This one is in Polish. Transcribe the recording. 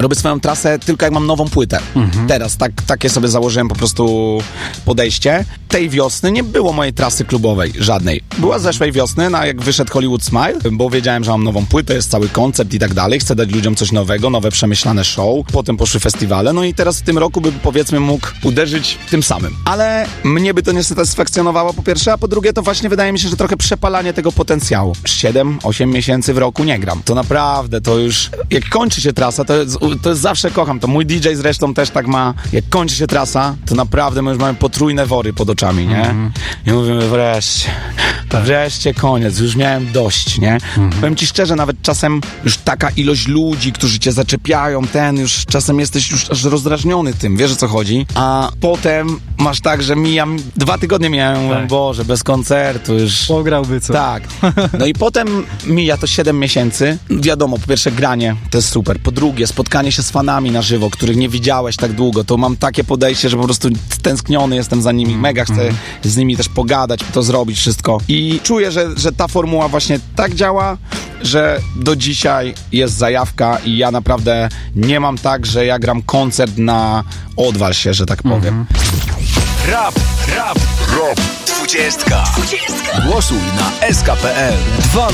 robię swoją trasę tylko jak mam nową płytę. Teraz takie sobie założyłem po prostu podejście. Tej wiosny nie było mojej trasy klubowej, żadnej. Była zeszłej wiosny, jak wyszedł Hollywood Smile, bo wiedziałem, że mam nową płytę, jest cały koncept i tak dalej. Chcę dać ludziom coś nowego, nowe przemyślane show. Potem poszły festiwale, no i teraz w tym roku bym, powiedzmy, mógł uderzyć tym samym. Ale mnie by to nie satysfakcjonowało, po pierwsze, a po drugie to właśnie wydaje mi się, że trochę przepalanie tego potencjału. 7-8 miesięcy w roku nie gram. To naprawdę, to już... Jak kończy się trasa, to jest zawsze kocham. To mój DJ zresztą też tak ma. Jak kończy się trasa, to naprawdę my już mamy potrójne wory pod oczami, nie? I mówimy wreszcie koniec, już miałem dość, nie? Powiem ci szczerze, nawet czasem już taka ilość ludzi, którzy cię zaczepiają, już czasem jesteś już aż rozdrażniony tym, wiesz o co chodzi? A potem masz tak, że 2 tygodnie mijają, mówię, Boże, bez koncertu już. Pograłby co. Tak. No i potem mija to 7 miesięcy. Wiadomo, po pierwsze granie, to jest super. Po drugie, spotkanie się z fanami na żywo, których nie widziałeś tak długo. To mam takie podejście, że po prostu stęskniony jestem za nimi. Mega chcę z nimi też pogadać, to zrobić wszystko. I czuję, że ta formuła właśnie tak działa, że do dzisiaj jest zajawka i ja naprawdę nie mam tak, że ja gram koncert na odwal się, że tak powiem. Rap 20. Głosuj na SK.pl.